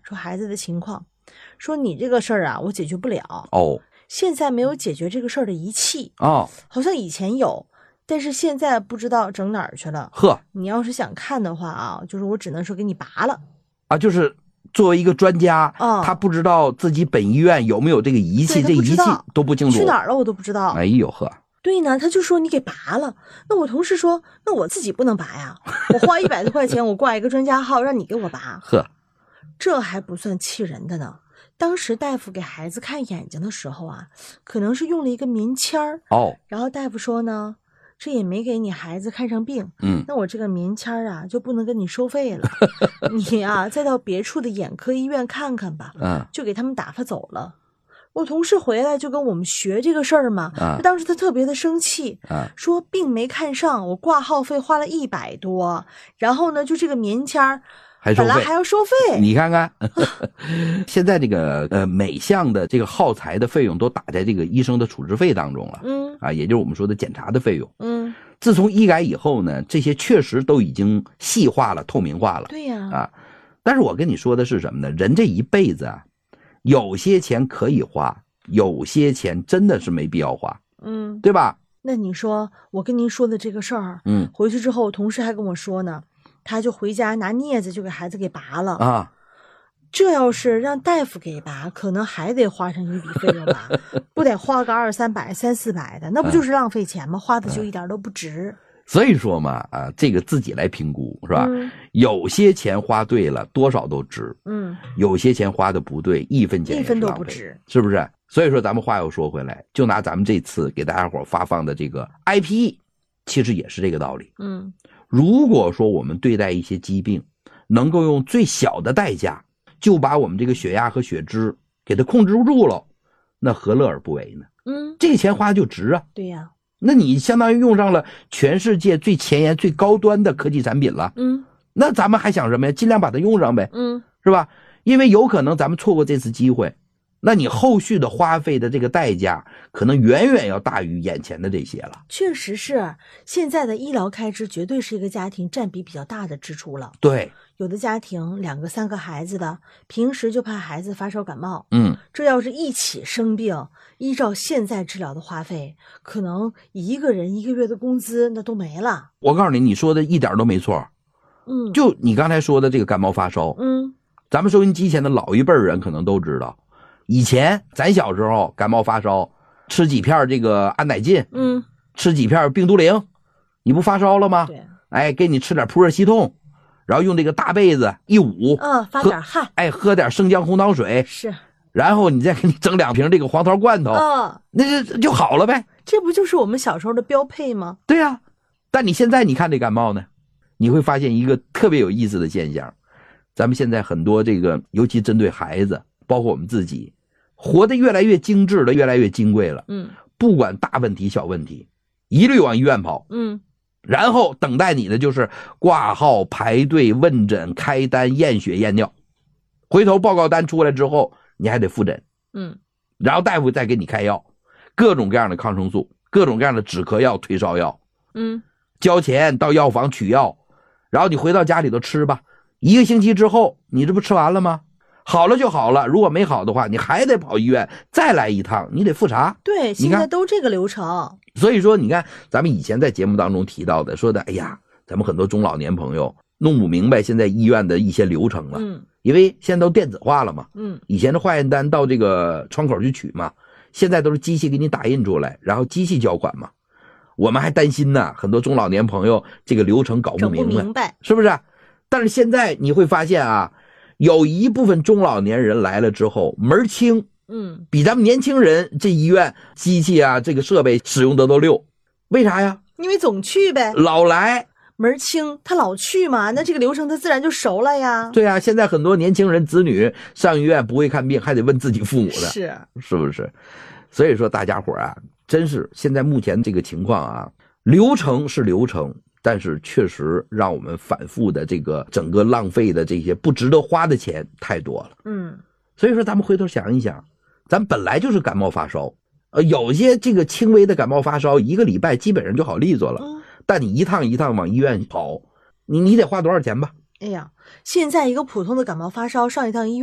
说孩子的情况，说你这个事儿啊，我解决不了。 哦， 现在没有解决这个事儿的仪器哦， 好像以前有，但是现在不知道整哪儿去了。 呵， 你要是想看的话啊，就是我只能说给你拔了啊，就是作为一个专家，他不知道自己本医院有没有这个仪器，这仪器都不清楚， 去哪儿了我都不知道。 哎呦呵。 对呢，他就说你给拔了。那我同事说，那我自己不能拔呀，我花100多块钱，我挂一个专家号让你给我拔。 呵， 这还不算气人的呢。当时大夫给孩子看眼睛的时候啊，可能是用了一个棉签儿哦， 然后大夫说呢，这也没给你孩子看上病，那我这个棉签儿啊就不能跟你收费了，你啊再到别处的眼科医院看看吧，就给他们打发走了。我同事回来就跟我们学这个事儿嘛，当时他特别的生气，说病没看上，我挂号费花了100多，然后呢就这个棉签儿本来还要收费， 你看看现在这个每项的这个耗材的费用都打在这个医生的处置费当中了，也就是我们说的检查的费用，自从医改以后呢，这些确实都已经细化了、透明化了， 对呀， 但是我跟你说的是什么呢？人这一辈子啊，有些钱可以花，有些钱真的是没必要花，对吧？ 那你说我跟您说的这个事儿，回去之后同事还跟我说呢，他就回家拿镊子就给孩子给拔了啊。 这要是让大夫给拔，可能还得花上一笔费用吧，不得花个200、300、300、400的，那不就是浪费钱吗？花的就一点都不值。 所以说嘛，这个自己来评估是吧？有些钱花对了，多少都值。有些钱花的不对，一分钱也是浪费， 一分都不值， 是不是？所以说咱们话又说回来，就拿咱们这次给大家伙发放的这个 IPE， 其实也是这个道理。如果说我们对待一些疾病，能够用最小的代价，就把我们这个血压和血脂给它控制住了，那何乐而不为呢？这个钱花就值啊。 对呀。 那你相当于用上了全世界最前沿最高端的科技产品了，那咱们还想什么呀？尽量把它用上呗，是吧？因为有可能咱们错过这次机会，那你后续的花费的这个代价可能远远要大于眼前的这些了。 确实是，现在的医疗开支绝对是一个家庭占比比较大的支出了。 对， 有的家庭2个3个孩子的，平时就怕孩子发烧感冒，这要是一起生病，依照现在治疗的花费，可能一个人1个月的工资那都没了。 我告诉你，你说的一点都没错。就你刚才说的这个感冒发烧，咱们收音机前的老一辈人可能都知道，以前咱小时候感冒发烧，吃几片这个安乃近，吃几片病毒灵，你不发烧了吗？ 对， 哎，给你吃点普热西痛，然后用这个大被子一捂， 发点汗， 哎，喝点生姜红糖水， 是， 然后你再给你整2瓶这个黄桃罐头，那就好了呗。 这不就是我们小时候的标配吗？ 对呀，但你现在你看这感冒呢，你会发现一个特别有意思的现象，咱们现在很多这个，尤其针对孩子，包括我们自己，活得越来越精致了，越来越金贵了。不管大问题小问题，一律往医院跑。然后等待你的就是挂号、排队、问诊、开单、验血、验尿，回头报告单出来之后，你还得复诊。然后大夫再给你开药，各种各样的抗生素，各种各样的止咳药、退烧药。交钱到药房取药，然后你回到家里头吃吧。1个星期之后，你这不吃完了吗？好了就好了，如果没好的话，你还得跑医院再来一趟，你得复查。 对，现在都这个流程。 所以说你看咱们以前在节目当中提到的，说的哎呀，咱们很多中老年朋友弄不明白现在医院的一些流程了。因为现在都电子化了嘛。以前的化验单到这个窗口去取嘛，现在都是机器给你打印出来，然后机器交款嘛。我们还担心呢，很多中老年朋友这个流程搞不明白，是不是？但是现在你会发现啊，有一部分中老年人来了之后门清，比咱们年轻人这医院机器啊这个设备使用的都溜。为啥呀？ 因为总去呗， 老来门清，他老去嘛，那这个流程他自然就熟了呀。 对啊，现在很多年轻人子女上医院不会看病，还得问自己父母的，是不是？所以说大家伙啊，真是现在目前这个情况啊，流程是流程，但是确实让我们反复的这个整个浪费的这些不值得花的钱太多了。所以说咱们回头想一想，咱本来就是感冒发烧，有些这个轻微的感冒发烧1个礼拜基本上就好利索了，但你一趟一趟往医院跑，你得花多少钱吧？ 哎呀，现在一个普通的感冒发烧上一趟医院